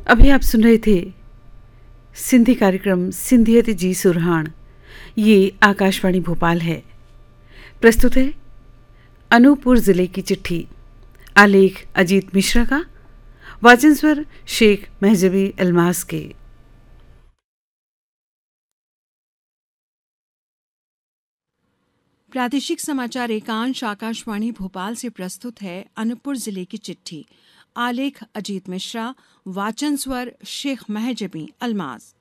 अभी आप सुन रहे थे सिंधी कार्यक्रम सिंधियत जी सुरहाण। ये आकाशवाणी भोपाल है। प्रस्तुत है अनूपपुर जिले की चिट्ठी। आलेख अजीत मिश्रा का, वाचन स्वर शेख महजबी अल्मास के। प्रादेशिक समाचार एकांश आकाशवाणी भोपाल से प्रस्तुत है अनूपपुर जिले की चिट्ठी। आलेख अजीत मिश्रा, वाचन स्वर शेख महजबी अल्मास।